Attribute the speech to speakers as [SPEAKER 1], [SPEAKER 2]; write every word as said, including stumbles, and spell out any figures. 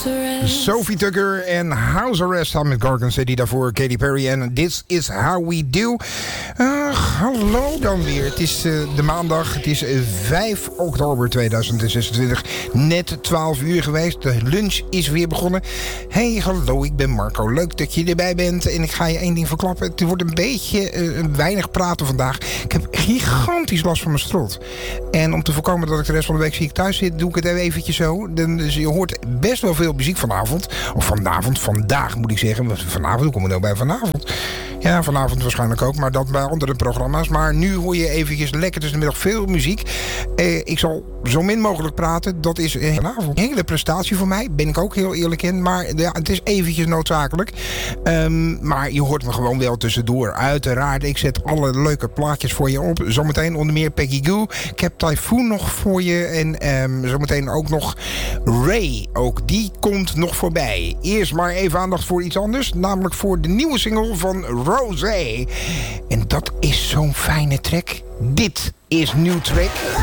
[SPEAKER 1] Sophie Tucker en House Arrest samen met Gorgon City. Daarvoor Katy Perry en This Is How We Do. Uh, hallo dan weer. Het is uh, de maandag. Het is uh, vijf oktober tweeduizend zesentwintig. Net twaalf uur geweest. De lunch is weer begonnen. Hey, hallo, ik ben Marco. Leuk dat je erbij bent. En ik ga je één ding verklappen. Het wordt een beetje uh, weinig praten vandaag. Ik heb gigantisch last van mijn strot. En om te voorkomen dat ik de rest van de week ziek thuis zit, doe ik het even eventjes zo. Dan, dus je hoort best wel veel muziek vanavond. Of vanavond, vandaag moet ik zeggen. Vanavond, hoe komen we nou bij vanavond? Ja, vanavond waarschijnlijk ook, maar dat bij andere programma's. Maar nu hoor je eventjes lekker tussen de middag veel muziek. Eh, ik zal zo min mogelijk praten. Dat is eh, vanavond een hele prestatie voor mij. Ben ik ook heel eerlijk in. Maar ja, het is eventjes noodzakelijk. Um, maar je hoort me gewoon wel tussendoor. Uiteraard, ik zet alle leuke plaatjes voor je op. Zometeen onder meer Peggy Gou. Ik heb Typhoon nog voor je. En um, zometeen ook nog Ray. Ook die komt nog voorbij. Eerst maar even aandacht voor iets anders. Namelijk voor de nieuwe single van Rosé. En dat is zo'n fijne track. Dit is New Track.